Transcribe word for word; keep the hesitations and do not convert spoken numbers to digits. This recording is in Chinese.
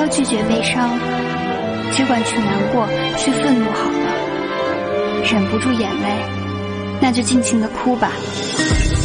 要拒绝悲伤，只管去难过，去愤怒好了。忍不住眼泪，那就尽情的哭吧。